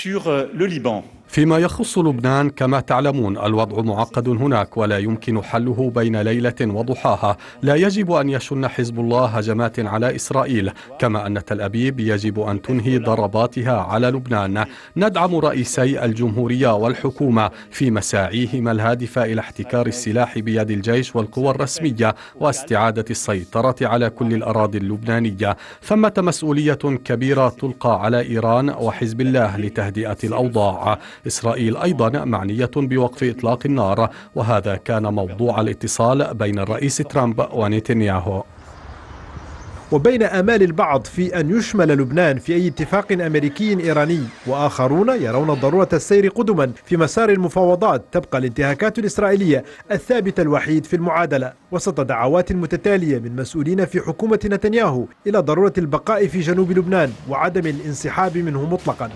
فيما يخص لبنان كما تعلمون الوضع معقد هناك ولا يمكن حله بين ليلة وضحاها. لا يجب أن يشن حزب الله هجمات على إسرائيل، كما أن تل أبيب يجب أن تنهي ضرباتها على لبنان. ندعم رئيسي الجمهورية والحكومة في مساعيهما الهادفة إلى احتكار السلاح بيد الجيش والقوى الرسمية واستعادة السيطرة على كل الأراضي اللبنانية. ثمة مسؤولية كبيرة تلقى على إيران وحزب الله لتهدئة الأوضاع. إسرائيل أيضا معنية بوقف إطلاق النار، وهذا كان موضوع الاتصال بين الرئيس ترامب ونتنياهو. وبين آمال البعض في أن يشمل لبنان في أي اتفاق أمريكي إيراني، وآخرون يرون ضرورة السير قدما في مسار المفاوضات، تبقى الانتهاكات الإسرائيلية الثابت الوحيد في المعادلة، وسط دعوات متتالية من مسؤولين في حكومة نتنياهو إلى ضرورة البقاء في جنوب لبنان وعدم الانسحاب منه مطلقا.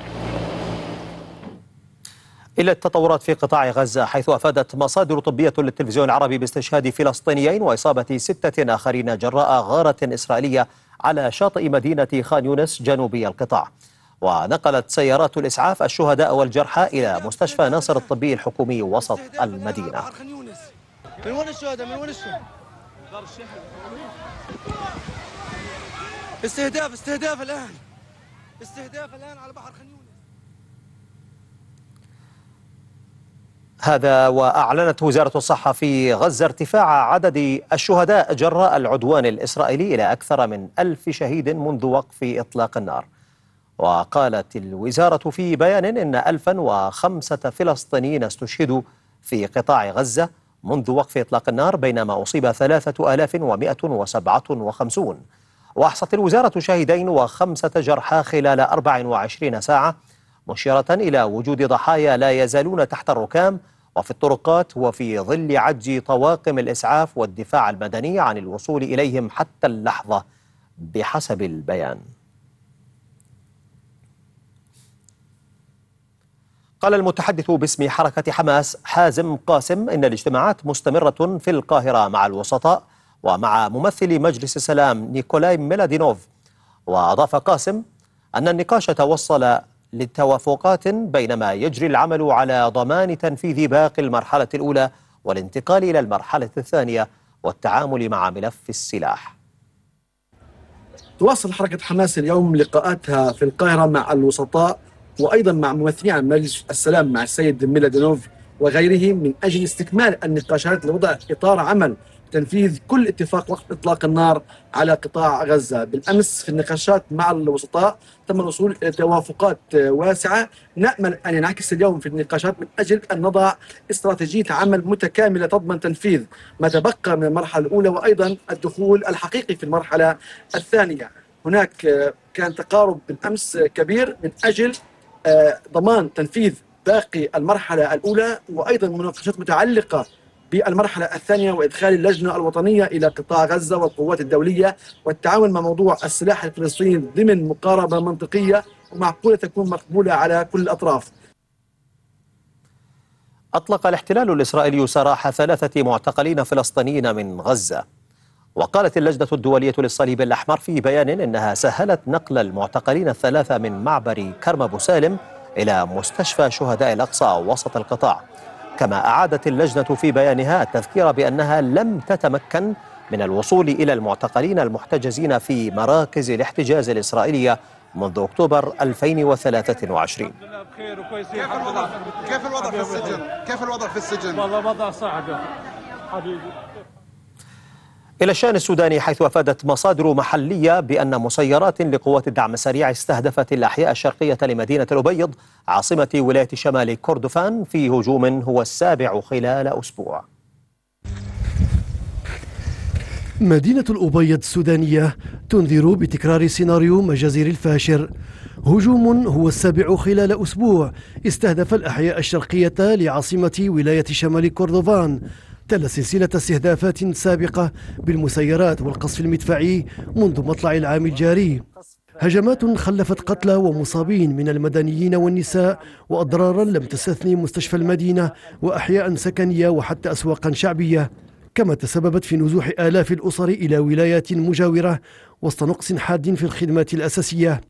إلى التطورات في قطاع غزة، حيث أفادت مصادر طبية للتلفزيون العربي باستشهاد فلسطينيين وإصابة 6 آخرين جراء غارة إسرائيلية على شاطئ مدينة خان يونس جنوبي القطاع. ونقلت سيارات الإسعاف الشهداء والجرحى إلى مستشفى ناصر الطبي الحكومي وسط المدينة. من وين الشهداء؟ من وين الشهداء؟ استهداف الآن على بحر خان يونس. هذا وأعلنت وزارة الصحة في غزة ارتفاع عدد الشهداء جراء العدوان الإسرائيلي إلى أكثر من 1000 شهيد منذ وقف إطلاق النار. وقالت الوزارة في بيان إن 1005 فلسطينيين استشهدوا في قطاع غزة منذ وقف إطلاق النار، بينما أصيب 3157. وأحصت الوزارة شهيدين و5 جرحى خلال 24 ساعة، مشيرة إلى وجود ضحايا لا يزالون تحت الركام وفي الطرقات، وفي ظل عجز طواقم الإسعاف والدفاع المدني عن الوصول إليهم حتى اللحظة بحسب البيان. قال المتحدث باسم حركة حماس حازم قاسم إن الاجتماعات مستمرة في القاهرة مع الوسطاء ومع ممثل مجلس السلام نيكولاي ميلادينوف. وأضاف قاسم أن النقاش توصل للتوافقات، بينما يجري العمل على ضمان تنفيذ باقي المرحلة الأولى والانتقال إلى المرحلة الثانية والتعامل مع ملف السلاح. تواصل حركة حماس اليوم لقاءاتها في القاهرة مع الوسطاء وأيضا مع ممثلين عن مجلس السلام مع السيد ميلادينوف وغيره من أجل استكمال النقاشات لوضع إطار عمل تنفيذ كل اتفاق وقف إطلاق النار على قطاع غزة. بالأمس في النقاشات مع الوسطاء تم الوصول إلى توافقات واسعة، نأمل أن ينعكس اليوم في النقاشات من أجل أن نضع استراتيجية عمل متكاملة تضمن تنفيذ ما تبقى من المرحلة الأولى وأيضا الدخول الحقيقي في المرحلة الثانية. هناك كان تقارب بالأمس كبير من أجل ضمان تنفيذ باقي المرحلة الأولى وأيضا مناقشات متعلقة بالمرحلة الثانية وإدخال اللجنة الوطنية إلى قطاع غزة والقوات الدولية والتعاون مع موضوع السلاح الفلسطيني ضمن مقاربة منطقية ومعقولة تكون مقبولة على كل الأطراف. أطلق الاحتلال الإسرائيلي سراح 3 معتقلين فلسطينيين من غزة. وقالت اللجنة الدولية للصليب الأحمر في بيان إنها سهلت نقل المعتقلين 3 من معبر كرم أبو سالم إلى مستشفى شهداء الأقصى وسط القطاع. كما أعادت اللجنة في بيانها التذكير بأنها لم تتمكن من الوصول إلى المعتقلين المحتجزين في مراكز الاحتجاز الإسرائيلية منذ أكتوبر 2023. كيف الوضع في السجن؟ والله وضع صعب حبيبي. إلى الشأن السوداني، حيث أفادت مصادر محلية بأن مسيرات لقوات الدعم السريع استهدفت الأحياء الشرقية لمدينة الأبيض عاصمة ولاية شمال كردفان في هجوم هو السابع خلال أسبوع. مدينة الأبيض السودانية تنذر بتكرار سيناريو مجازر الفاشر. هجوم هو السابع خلال أسبوع استهدف الأحياء الشرقية لعاصمة ولاية شمال كردفان، تل سلسلة استهدافات سابقة بالمسيرات والقصف المدفعي منذ مطلع العام الجاري. هجمات خلفت قتلى ومصابين من المدنيين والنساء، وأضرارا لم تستثني مستشفى المدينة وأحياء سكنية وحتى أسواقا شعبية، كما تسببت في نزوح آلاف الأسر إلى ولايات مجاورة وسط نقص حاد في الخدمات الأساسية.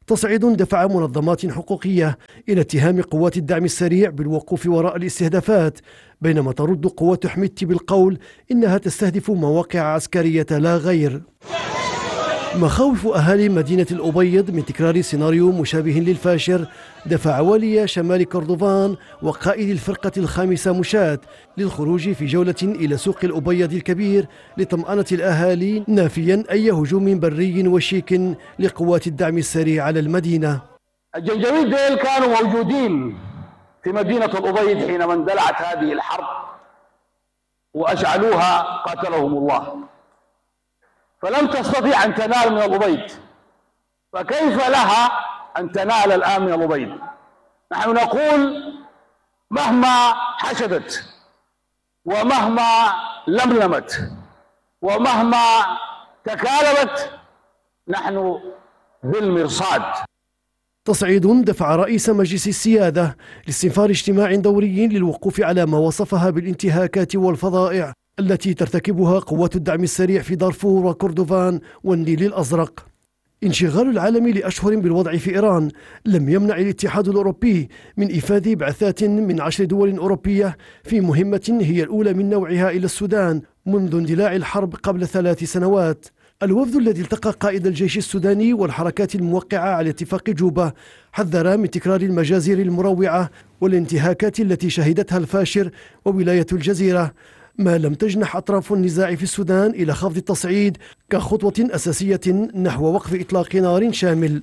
تصعيد دفع منظمات حقوقية إلى اتهام قوات الدعم السريع بالوقوف وراء الاستهدافات، بينما ترد قوات حميتي بالقول إنها تستهدف مواقع عسكرية لا غير. مخاوف أهالي مدينة الأبيض من تكرار سيناريو مشابه للفاشر دفع والي شمال كردوفان وقائد الفرقة الخامسة مشاة للخروج في جولة إلى سوق الأبيض الكبير لطمأنة الأهالي، نافيا أي هجوم بري وشيك لقوات الدعم السريع على المدينة. الجنجويد ديل كانوا موجودين في مدينة الأبيض حينما اندلعت هذه الحرب وأشعلوها قاتلهم الله، فلم تستطيع أن تنال من الأبيض، فكيف لها أن تنال الآن من الأبيض؟ نحن نقول مهما حشدت ومهما لملمت ومهما تكالبت نحن بالمرصاد. تصعيد دفع رئيس مجلس السيادة لاستنفار اجتماع دوري للوقوف على ما وصفها بالانتهاكات والفظائع التي ترتكبها قوات الدعم السريع في دارفور وكردوفان والنيل الأزرق. انشغال العالم لأشهر بالوضع في إيران لم يمنع الاتحاد الأوروبي من إيفاد بعثات من 10 دول أوروبية في مهمة هي الأولى من نوعها إلى السودان منذ اندلاع الحرب قبل 3 سنوات. الوفد الذي التقى قائد الجيش السوداني والحركات الموقعة على اتفاق جوبا حذر من تكرار المجازر المروعة والانتهاكات التي شهدتها الفاشر وولاية الجزيرة، ما لم تجنح أطراف النزاع في السودان إلى خفض التصعيد كخطوة أساسية نحو وقف إطلاق نار شامل.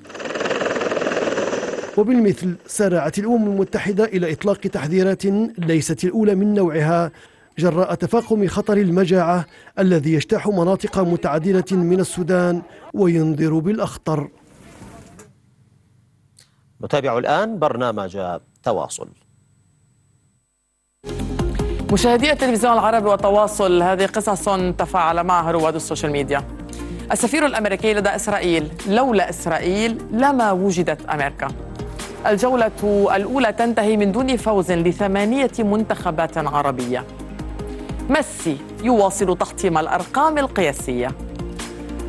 وبالمثل سارعت الأمم المتحدة إلى إطلاق تحذيرات ليست الأولى من نوعها جراء تفاقم خطر المجاعة الذي يجتاح مناطق متعددة من السودان وينذر بالأخطر. نتابع الآن برنامج تواصل. مشاهدي التلفزيون العربي والتواصل، هذه قصص تفاعل معها رواد السوشيال ميديا. السفير الأمريكي لدى إسرائيل: لولا إسرائيل لما وجدت أمريكا. الجولة الأولى تنتهي من دون فوز ل8 منتخبات عربية. ميسي يواصل تحطيم الأرقام القياسية.